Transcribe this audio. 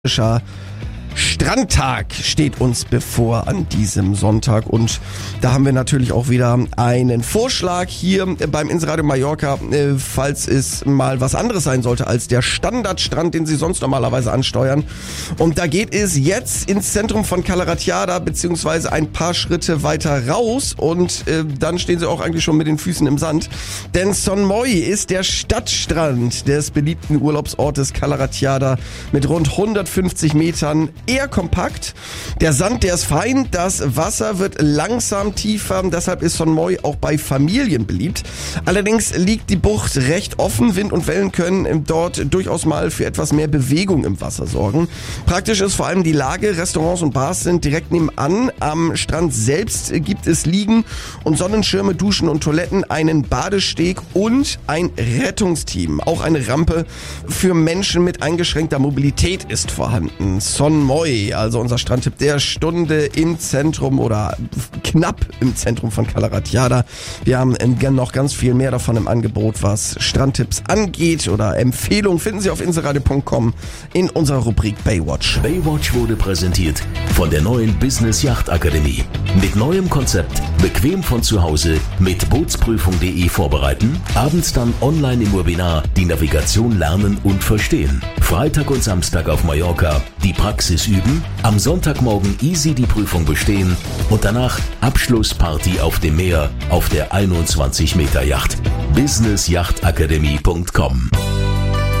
Strandtag steht uns bevor an diesem Sonntag und da haben wir natürlich auch wieder einen Vorschlag hier beim Inseradio Mallorca, falls es mal was anderes sein sollte als der Standardstrand, den Sie sonst normalerweise ansteuern. Und da geht es jetzt ins Zentrum von Cala Ratjada beziehungsweise ein paar Schritte weiter raus und dann stehen Sie auch eigentlich schon mit den Füßen im Sand. Denn Son Moy ist der Stadtstrand des beliebten Urlaubsortes Cala Ratjada mit rund 150 Metern. Eher kompakt. Der Sand, der ist fein, das Wasser wird langsam tiefer, deshalb ist Son Moy auch bei Familien beliebt. Allerdings liegt die Bucht recht offen, Wind und Wellen können dort durchaus mal für etwas mehr Bewegung im Wasser sorgen. Praktisch ist vor allem die Lage, Restaurants und Bars sind direkt nebenan. Am Strand selbst gibt es Liegen und Sonnenschirme, Duschen und Toiletten, einen Badesteg und ein Rettungsteam. Auch eine Rampe für Menschen mit eingeschränkter Mobilität ist vorhanden. Son Moy, also unser Strandtipp der Stunde im Zentrum oder knapp im Zentrum von Cala Ratjada. Wir haben noch ganz viel mehr davon im Angebot, was Strandtipps angeht oder Empfehlungen finden Sie auf inseradio.com in unserer Rubrik Baywatch. Baywatch wurde präsentiert von der neuen Business Yacht Akademie. Mit neuem Konzept, bequem von zu Hause, mit Bootsprüfung.de vorbereiten, abends dann online im Webinar die Navigation lernen und verstehen. Freitag und Samstag auf Mallorca die Praxis üben, am Sonntagmorgen easy die Prüfung bestehen und danach Abschlussparty auf dem Meer auf der 21 Meter Yacht. businessyachtakademie.com